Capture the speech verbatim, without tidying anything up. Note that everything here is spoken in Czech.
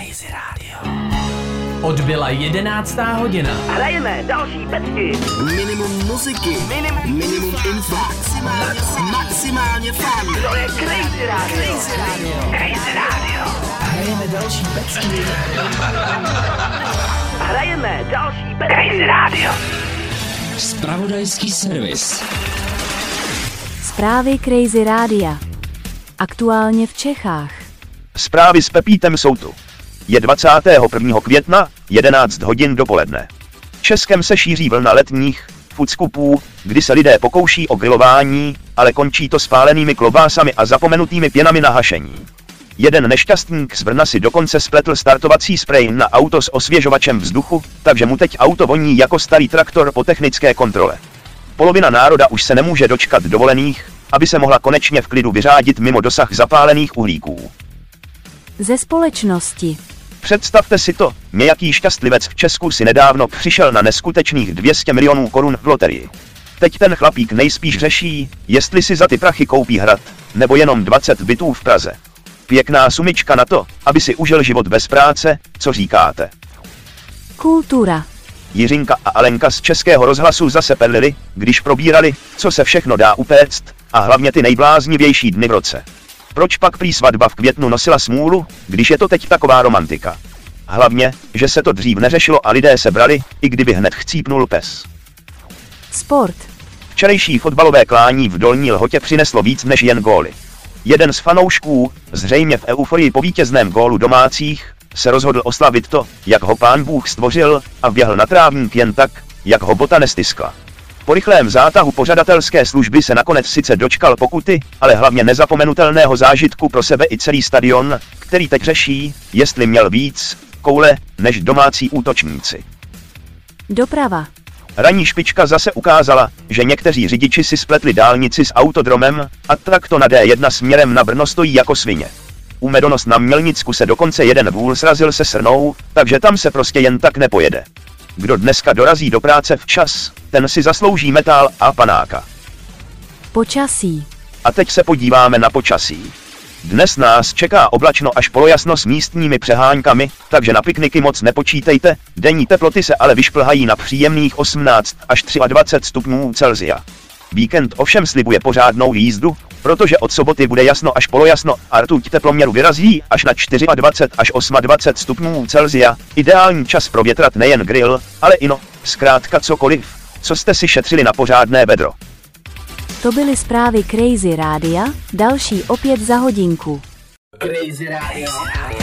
Crazy Radio. Odbyla jedenáctá hodina. Hrajeme další pecky. Minimum muziky. Minimum, minimum info. Maximálně, maximálně fun. To je Crazy Radio. Crazy Radio. Crazy Radio. Hrajeme další pecky. Hrajeme další pecky. Crazy Radio. Zpravodajský servis. Zprávy Crazy Rádia. Aktuálně v Čechách. Zprávy s Pepítem jsou tu. Je dvacátého prvního května, jedenáct hodin dopoledne. Českem se šíří vlna letních fuckupů, kdy se lidé pokouší o grilování, ale končí to spálenými klobásami a zapomenutými pěnami na hašení. Jeden nešťastník z Brna si dokonce spletl startovací sprej na auto s osvěžovačem vzduchu, takže mu teď auto voní jako starý traktor po technické kontrole. Polovina národa už se nemůže dočkat dovolených, aby se mohla konečně v klidu vyřádit mimo dosah zapálených uhlíků. Ze společnosti. Představte si to, nějaký šťastlivec v Česku si nedávno přišel na neskutečných dvě stě milionů korun v loterii. Teď ten chlapík nejspíš řeší, jestli si za ty prachy koupí hrad, nebo jenom dvacet bytů v Praze. Pěkná sumička na to, aby si užil život bez práce, co říkáte? Kultura. Jiřinka a Alenka z Českého rozhlasu zase perlili, když probírali, co se všechno dá upéct, a hlavně ty nejbláznivější dny v roce. Proč pak prý svatba v květnu nosila smůlu, když je to teď taková romantika? Hlavně, že se to dřív neřešilo a lidé se brali, i kdyby hned chcípnul pes. Sport. Včerejší fotbalové klání v Dolní Lhotě přineslo víc než jen góly. Jeden z fanoušků, zřejmě v euforii po vítězném gólu domácích, se rozhodl oslavit to, jak ho pán Bůh stvořil, a vběhl na trávník jen tak, jak ho bota nestiskla. Po rychlém zátahu pořadatelské služby se nakonec sice dočkal pokuty, ale hlavně nezapomenutelného zážitku pro sebe i celý stadion, který teď řeší, jestli měl víc koule než domácí útočníci. Doprava. Ranní špička zase ukázala, že někteří řidiči si spletli dálnici s autodromem a tak to na D jedna směrem na Brno stojí jako svině. U Medonos na Mělnicku se dokonce jeden vůl srazil se srnou, takže tam se prostě jen tak nepojede. Kdo dneska dorazí do práce včas, ten si zaslouží metál a panáka. Počasí. A teď se podíváme na počasí. Dnes nás čeká oblačno až polojasno s místními přeháňkami, takže na pikniky moc nepočítejte, denní teploty se ale vyšplhají na příjemných osmnáct až dvacet tři stupňů Celsia. Víkend ovšem slibuje pořádnou jízdu, protože od soboty bude jasno až polojasno a rtuť teploměru vyrazí až na dvacet čtyři až dvacet osm stupňů Celsia, ideální čas provětrat nejen grill, ale i no, zkrátka cokoliv, co jste si šetřili na pořádné bedro. To byly zprávy Crazy Rádia, další opět za hodinku. Crazy Radio.